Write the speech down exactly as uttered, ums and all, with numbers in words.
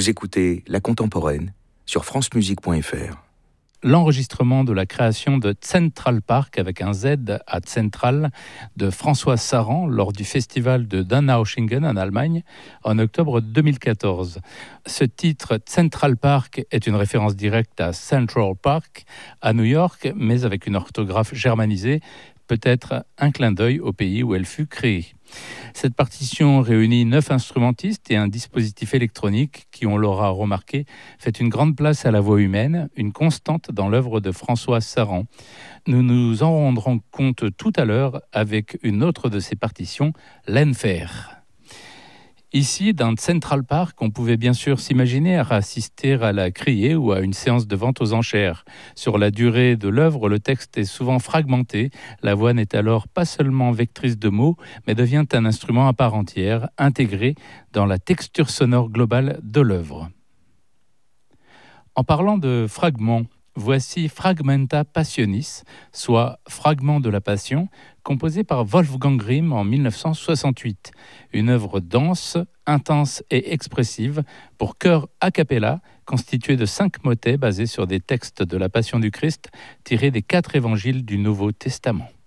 Vous écoutez La Contemporaine sur france musique point f r. L'enregistrement de la création de Central Park avec un Z à Central de François Saran lors du festival de Donaueschingen en Allemagne en octobre deux mille quatorze. Ce titre Central Park est une référence directe à Central Park à New York, mais avec une orthographe germanisée, peut-être un clin d'œil au pays où elle fut créée. Cette partition réunit neuf instrumentistes et un dispositif électronique qui, on l'aura remarqué, fait une grande place à la voix humaine, une constante dans l'œuvre de François Saran. Nous nous en rendrons compte tout à l'heure avec une autre de ses partitions, l'Enfer. Ici, dans Central Park, on pouvait bien sûr s'imaginer à assister à la criée ou à une séance de vente aux enchères. Sur la durée de l'œuvre, le texte est souvent fragmenté. La voix n'est alors pas seulement vectrice de mots, mais devient un instrument à part entière, intégré dans la texture sonore globale de l'œuvre. En parlant de fragments, voici Fragmenta Passionis, soit Fragments de la Passion, composé par Wolfgang Grimm en mille neuf cent soixante-huit. Une œuvre dense, intense et expressive pour chœur a cappella, constituée de cinq motets basés sur des textes de la Passion du Christ tirés des quatre évangiles du Nouveau Testament.